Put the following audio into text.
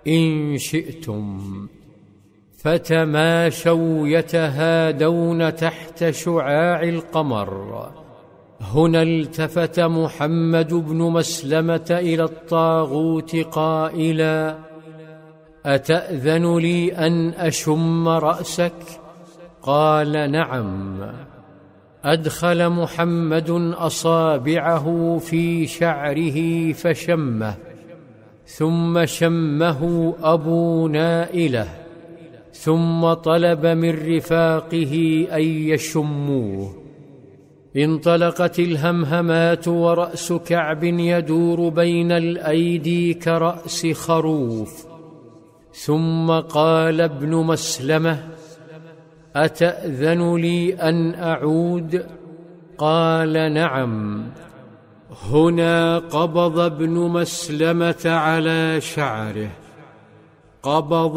إن شئتم. فتماشوا يتهادون تحت شعاع القمر. هنا التفت محمد بن مسلمة إلى الطاغوت قائلا: أتأذن لي أن أشم رأسك؟ قال: نعم. أدخل محمد أصابعه في شعره فشمه، ثم شمه أبو نائلة، ثم طلب من رفاقه أن يشموه. انطلقت الهمهمات، ورأس كعب يدور بين الأيدي كرأس خروف. ثم قال ابن مسلمة: أتأذن لي أن أعود؟ قال: نعم. هنا قبض ابن مسلمة على شعره، قبض